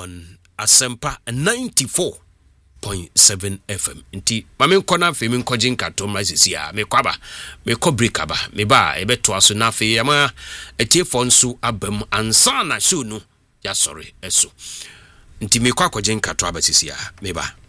on Asempa 94.7 FM. Nti mame nkona fe me nkogye nkatom rasisi a me kwaba me ko break aba me ba ebeto aso na fe ama etiefo nso abam ansa na show no ya sorry eso. Nti me kwa kwogye nkato aba sisi a me ba